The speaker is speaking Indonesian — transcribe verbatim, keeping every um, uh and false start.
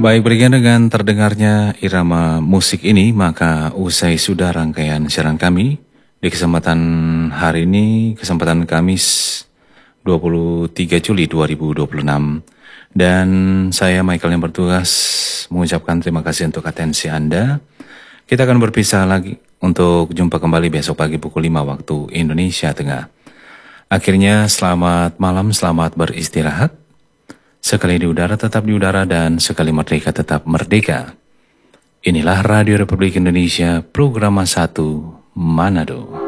Baik, berikan dengan terdengarnya irama musik ini, maka usai sudah rangkaian siaran kami di kesempatan hari ini, kesempatan Kamis dua puluh tiga Juli dua ribu dua puluh enam. Dan saya Michael yang bertugas mengucapkan terima kasih untuk atensi Anda. Kita akan berpisah lagi untuk jumpa kembali besok pagi pukul lima waktu Indonesia Tengah. Akhirnya selamat malam, selamat beristirahat. Sekali di udara tetap di udara dan sekali merdeka tetap merdeka. Inilah Radio Republik Indonesia, program satu Manado.